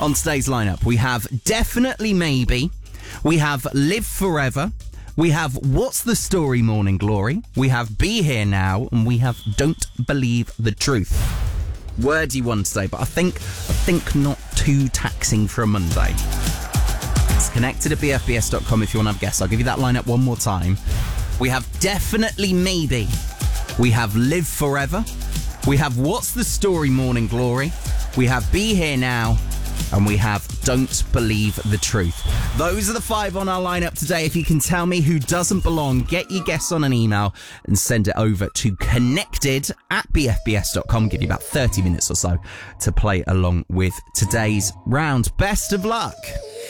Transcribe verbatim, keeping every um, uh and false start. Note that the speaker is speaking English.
On today's lineup, we have Definitely Maybe, we have Live Forever, we have What's the Story Morning Glory, we have Be Here Now, and we have Don't Believe the Truth. Wordy one today, but I think I think not too taxing for a Monday. It's connected at b f b s dot com if you want to have a guess. I'll give you that lineup one more time. We have Definitely Maybe, we have Live Forever, we have What's the Story Morning Glory, we have Be Here Now, and we have Don't Believe the Truth. Those are the five on our lineup today. If you can tell me who doesn't belong, get your guess on an email and send it over to connected at b f b s dot com. Give you about thirty minutes or so to play along with today's round. Best of luck.